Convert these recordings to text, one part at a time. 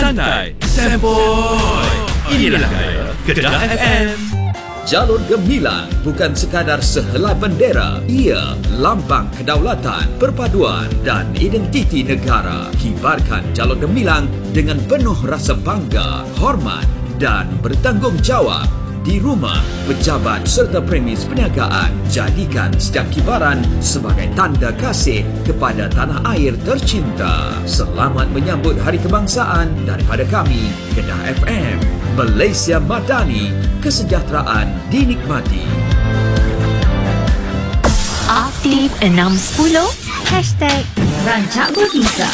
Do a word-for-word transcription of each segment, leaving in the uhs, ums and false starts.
Santai, sempoi. Inilah gaya Kedah F M. Jalur Gemilang bukan sekadar sehelai bendera. Ia lambang kedaulatan, perpaduan dan identiti negara. Kibarkan Jalur Gemilang dengan penuh rasa bangga, hormat dan bertanggungjawab. Di rumah, pejabat serta premis perniagaan, jadikan setiap kibaran sebagai tanda kasih kepada tanah air tercinta. Selamat menyambut Hari Kebangsaan daripada kami, Kedah F M. Malaysia Madani, kesejahteraan dinikmati. Aktif enam sepuluh Hashtag Rancak Berkisah.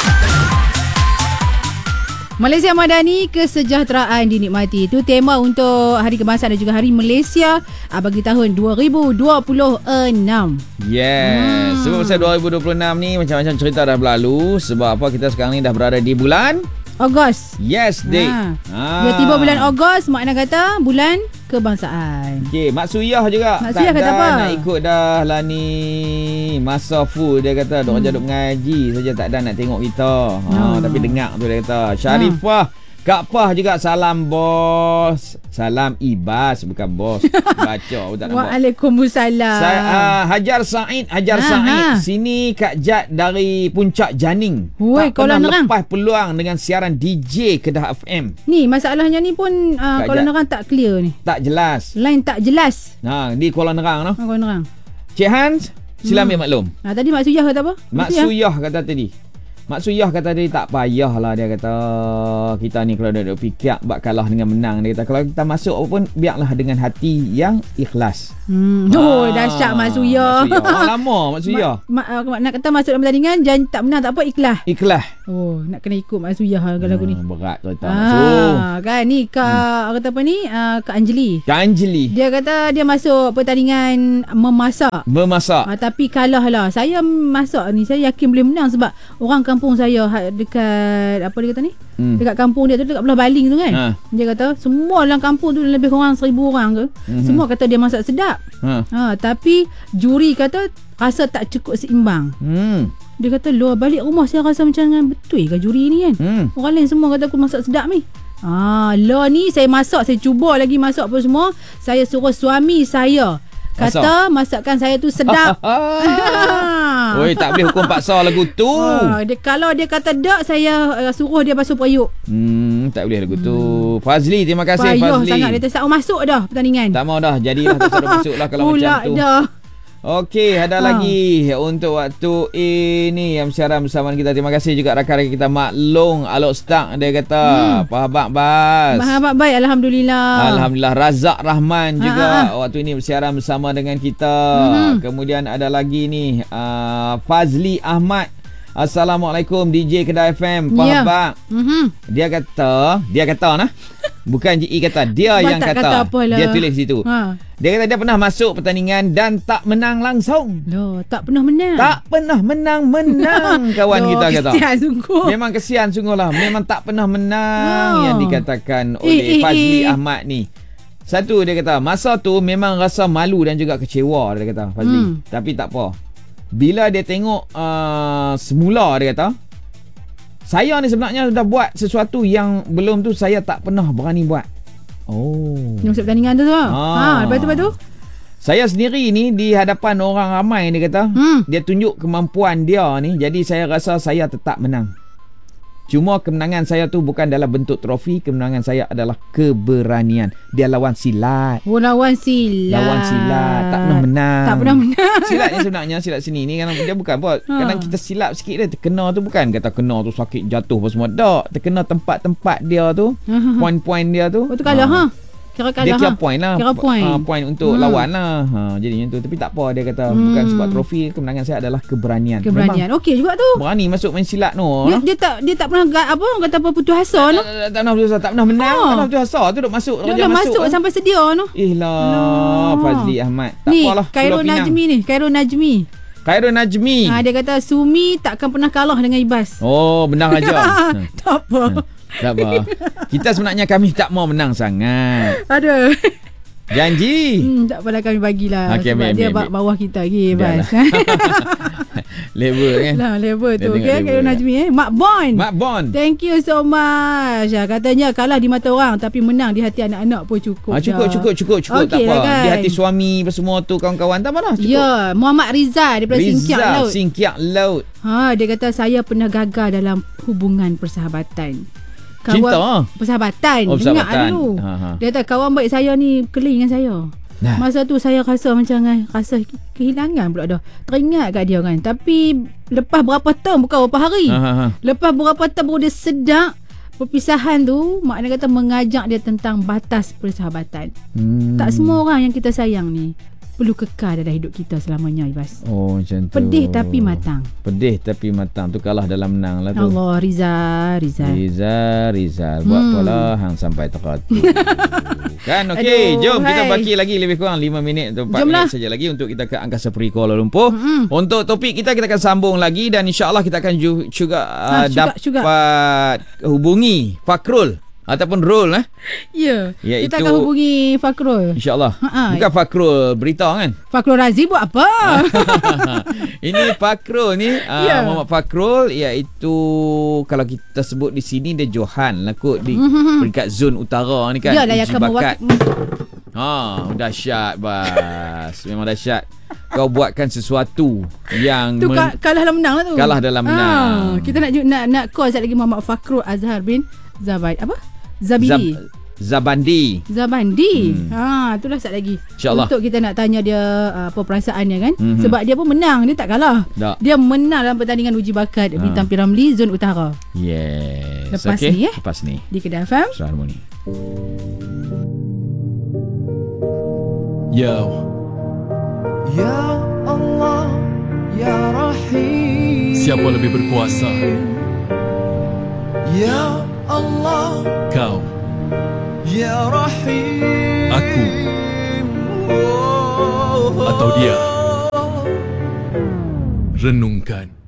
Malaysia Madani, kesejahteraan dinikmati. Itu tema untuk Hari Kebangsaan dan juga Hari Malaysia bagi tahun dua ribu dua puluh enam. Yes. Hmm. Sebab pasal dua ribu dua puluh enam ni macam-macam cerita dah berlalu. Sebab apa, kita sekarang ni dah berada di bulan Ogos. Yes, Dik. Ha. Ha. Dia tiba bulan Ogos, makna kata bulan kebangsaan. Okey, Mak Suyah juga. Mak Suyah kata apa? Nak ikut dah lah ni masa full, dia kata. Dok hmm. duk mengaji saja, tak ada nak tengok kita. Ha, hmm. tapi dengar tu dia kata. Syarifah hmm. Kak Pah juga salam bos. Salam Ibas, bukan bos. Baca pun tak nampak. Waalaikumsalam. Saya uh, Hajar Said, Hajar ha, Said. Ha. Sini Kak Jad dari Puncak Janing. Oi, tak pernah nerang. lepas peluang dengan siaran D J Kedah F M. Ni masalahnya ni pun uh, Kuala Nerang tak clear ni. Tak jelas. Line tak jelas. Ha, di Kuala Nerang no. Ha, Kuala Nerang. Cik Hans, sila ambil hmm. maklum. Ha, tadi Mak Suyah kata apa? Mak Suyah kata tadi. Mak Suyah kata dia tak payahlah, dia kata kita ni kalau duduk fikir bak kalah dengan menang, dia kata kalau kita masuk apa pun biarlah dengan hati yang ikhlas. Hmm. Oh, dahsyat Mak Suyah. Mak Suyah. Oh, lama Mak Suyah. Mak, mak, nak kata masuk dalam pertandingan jangan tak menang tak apa, ikhlas. Ikhlas. Oh, nak kena ikut Mak Suyah kalau lagu ni. Berat tu tak ah, masuk. Kan ni Kak hmm. kata apa ni? Uh, Kak Anjali. Kak Anjali. Dia kata dia masuk pertandingan memasak. Memasak. Uh, tapi kalah lah. Saya masak ni saya yakin boleh menang sebab orang kampung saya dekat apa dia kata ni? Hmm. Dekat kampung dia tu dekat belah Baling tu kan. Ha. Dia kata semua dalam kampung tu lebih kurang seribu orang ke. Mm-hmm. Semua kata dia masak sedap. Ha. ha tapi juri kata rasa tak cukup seimbang. Hmm. Dia kata luar balik rumah saya rasa macam betul ke juri ni kan. Hmm. Orang lain semua kata aku masak sedap ni. Ah, lo ni saya masak, saya cuba lagi masak apa semua. Saya suruh suami saya kata masak. masakan saya tu sedap. Oi, tak boleh hukum paksa lagu tu. Ha, dia, kalau dia kata tak, saya uh, suruh dia basuh periuk. Hmm, tak boleh lagu tu. Hmm. Fazli, terima kasih. Payuh Fazli. sangat, dia tak mau masuk dah pertandingan. Tak mau dah, jadilah tak suruh masuk lah kalau Pula macam tu. Dah. Okey, ada ha. lagi untuk waktu ini yang bersiaran bersama kita. Terima kasih juga rakan-rakan kita Mak Long Alok Stark, dia kata hmm. apa khabar Bas? Khabar baik, alhamdulillah. Alhamdulillah. Razak Rahman ha, juga ha. waktu ini bersiaran bersama dengan kita. Hmm. Kemudian ada lagi ni uh, Fazli Ahmad. Assalamualaikum D J Kedah F M. Apa ya. khabar? Mm-hmm. Dia kata, dia kata nah. Bukan J E kata, dia yang kata. kata dia tulis situ. Ha. Dia kata dia pernah masuk pertandingan dan tak menang langsung. Loh, tak pernah menang. Tak pernah menang-menang kawan Loh, kita kata. Kesian sungguh. Memang kesian sungguh lah. Memang tak pernah menang oh. yang dikatakan oleh eh, Fazli eh, eh. Ahmad ni. Satu, dia kata masa tu memang rasa malu dan juga kecewa, dia kata Fazli. Hmm. Tapi tak apa. Bila dia tengok uh, semula, dia kata saya ni sebenarnya dah buat sesuatu yang belum tu saya tak pernah berani buat. Oh. Dia masuk pertandingan tu tu. Ha, ha lepas tu lepas tu. Saya sendiri ni di hadapan orang ramai, dia kata. Hmm. Dia tunjuk kemampuan dia ni, jadi saya rasa saya tetap menang. Cuma kemenangan saya tu bukan dalam bentuk trofi, kemenangan saya adalah keberanian. Dia lawan silat. Oh, lawan silat. Lawan silat, tak pernah menang. Tak pernah menang. Silat ni sebenarnya, silat seni ni kan dia bukan buat. Ha. Kadang kita silap sikit dia terkena tu bukan kata kena tu sakit jatuh apa semua. Tak, terkena tempat-tempat dia tu, uh-huh. poin-poin dia tu. Oh, tu kalah ha. Kira kalah. Dia kira ha. point lah. Kira point. Uh, point untuk hmm. lawan lah. Ha, jadi macam tu. Tapi tak apa, dia kata hmm. bukan sebab trofi, kemenangan saya adalah keberanian. Keberanian. Okey juga tu. Berani masuk main silat no. Dia, dia tak dia tak pernah apa orang kata apa putus asa no. Tak, tak, tak pernah putus asa, tak pernah menang, oh. tak pernah putus asa tu duk masuk. Dia dah masuk, masuk sampai sedia no. Eh lah, Fazli Ahmad. Tak ni, apalah. Khairul Najmi ni, Khairul Najmi. Khairul Najmi. Ha, dia kata Sumi takkan pernah kalah dengan Ibas. Oh, benar aja. Tak apa. Tak apa. Kita sebenarnya kami tak mau menang sangat. Aduh. Janji. Hmm, tak apalah kami bagilah. Okay, sebab ambil, dia ambil, ambil. bawah kita lagi. Dah Bas. Level kan. Lah, level Dia tu. tengok Okay, level. Kak Najmi eh. Mak Bon. Mak Bon. Thank you so much. Ah, katanya kalah di mata orang tapi menang di hati anak-anak pun cukup. Ah, cukup, dah. cukup, cukup, cukup. Okey Tak apa. lah kan? Di hati suami apa semua tu kawan-kawan tak apa dah. Cukup. Ya, Muhammad Riza daripada Singkiak Rizal, Laut. Singkiak Laut. Ha, dia kata saya pernah gagal dalam hubungan persahabatan. Cinta? Persahabatan. Oh, Dengar persahabatan. dulu. Ha, ha. Dia kata kawan baik saya ni keling dengan saya. Nah. Masa tu saya rasa macam rasa kehilangan pula dah. Teringat kat dia kan. Tapi lepas berapa tahun, bukan berapa hari. Ha, ha, ha. Lepas berapa tahun baru dia sedar perpisahan tu, maknanya kata mengajak dia tentang batas persahabatan. Hmm. Tak semua orang yang kita sayang ni perlu kekal dalam hidup kita selamanya, Ibas. Oh, macam tu. Pedih tapi matang. Pedih tapi matang. Tu kalah dalam menang lah tu. Allah, Rizal, Rizal. Rizal, Rizal. Buat Hmm. pola hang sampai teratur. Kan, okey. Aduh, Jom kita hai. baki lagi lebih kurang lima minit atau empat Jomlah. minit saja lagi untuk kita ke Angkasa Puri Kuala Lumpur. Mm-mm. Untuk topik kita, kita akan sambung lagi dan insyaAllah kita akan ju- juga Ha, uh, syuga- dapat syuga. hubungi Fakrul ataupun Rul eh. Ya. Ya, Kita itu- akan hubungi Fakrul. InsyaAllah. Ha-ha. Bukan Fakrul berita kan? Fakrul Razi buat apa? Ini Fakrul ni uh, Ya. Muhammad Fakrul, iaitu kalau kita sebut di sini dia Johan lah kot di Mhm. peringkat zon utara ni kan. Yalah yang Uji akan bakat. mewakili. Ha, dahsyat bas. Memang dahsyat. Kau buatkan sesuatu yang Tu men- ka- kalah dalam menang lah tu. Kalah dalam menang. Ah, kita nak ju- nak nak call sekejap lagi Muhammad Fakrul Azhar bin Zabaid. Apa? Zabidi. Zab- Zabandi. Zabandi. Hmm. Ha, itulah sat lagi. InsyaAllah. Untuk kita nak tanya dia uh, apa perasaannya kan. Mhm. Sebab dia pun menang, dia tak kalah. Tak. Dia menang dalam pertandingan uji bakat Ha. Bintang P Ramlee Zon Utara Yes. Lepas okay. ni, eh? Lepas ni. di Kedah F M. Surah Harmoni. Yo. Ya Allah, Ya Rahim. Siapa lebih berkuasa? Ya Allah, Kau, Ya Rahim. aku, atau dia? Renungkan.